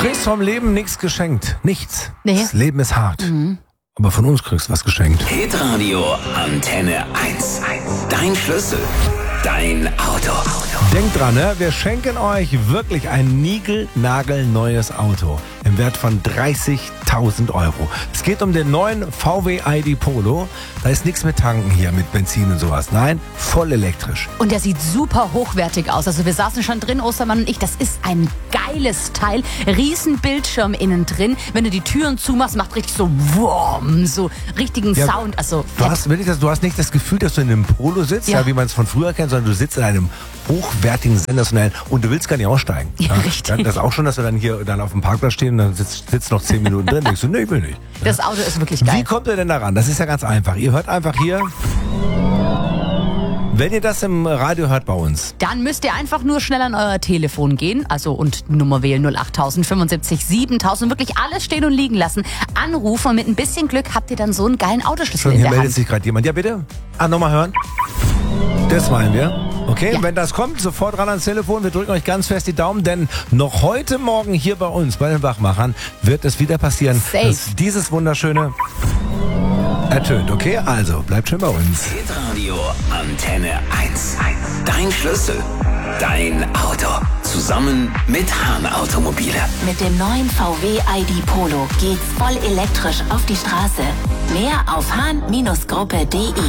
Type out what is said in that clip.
kriegst vom Leben nichts geschenkt. Nichts. Nee. Das Leben ist hart. Aber von uns kriegst du was geschenkt. Hitradio Antenne 1. Dein Schlüssel. Dein Auto. Denkt dran, ne? Wir schenken euch wirklich ein niegelnagelneues Auto im Wert von 30.000 Euro. Es geht um den neuen VW ID Polo. Da ist nichts mit Tanken hier, mit Benzin und sowas. Nein, voll elektrisch. Und der sieht super hochwertig aus. Also wir saßen schon drin, Ostermann und ich. Das ist ein geiles Teil. Riesen Bildschirm innen drin. Wenn du die Türen zumachst, macht richtig so Wurm, so richtigen Sound. Also Du hast nicht das Gefühl, dass du in einem Polo sitzt, Ja. wie man es von früher kennt, sondern du sitzt in einem hochwertigen, sensationellen und du willst gar nicht aussteigen. Ja, richtig. Das ist auch schon, dass wir dann hier dann auf dem Parkplatz stehen und dann sitzt noch 10 Minuten drin. Denkst du, nee, ich will nicht. das Auto ist wirklich geil. Wie kommt ihr denn daran? Das ist ja ganz einfach. Ihr hört einfach hier. Wenn ihr das im Radio hört bei uns. Dann müsst ihr einfach nur schnell an euer Telefon gehen, also und Nummer wählen 08000 75 7000, wirklich alles stehen und liegen lassen, anrufen und mit ein bisschen Glück habt ihr dann so einen geilen Autoschlüssel Schon, in hier der meldet Hand. sich gerade jemand. Ja, bitte? Nochmal hören. Das meinen wir. Okay, Ja. wenn das kommt, sofort ran ans Telefon. Wir drücken euch ganz fest die Daumen, denn noch heute Morgen hier bei uns, bei den Wachmachern, wird es wieder passieren, Safe. dass dieses Wunderschöne ertönt. Okay, also bleibt schön bei uns. Hitradio Antenne 1. Dein Schlüssel. Dein Auto. Zusammen mit Hahn Automobile. Mit dem neuen VW ID Polo geht's voll elektrisch auf die Straße. Mehr auf hahn-gruppe.de